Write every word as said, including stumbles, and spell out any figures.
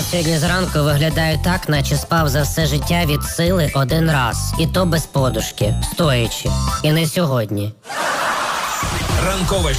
сьогодні зранку виглядаю так, наче спав за все життя від сили один раз. І то без подушки, стоячи. І не сьогодні. Ранкове